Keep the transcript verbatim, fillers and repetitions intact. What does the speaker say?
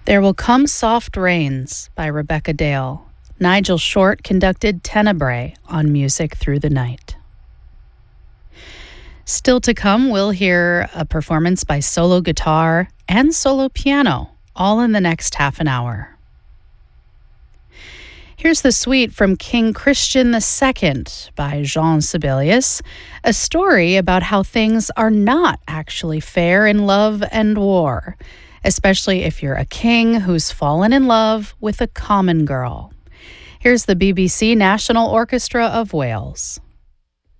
There Will Come Soft Rains by Rebecca Dale. Nigel Short conducted Tenebrae on Music Through the Night. Still to come, we'll hear a performance by solo guitar and solo piano, all in the next half an hour. Here's the suite from King Christian the Second by Jean Sibelius, a story about how things are not actually fair in love and war, especially if you're a king who's fallen in love with a common girl. Here's the B B C National Orchestra of Wales.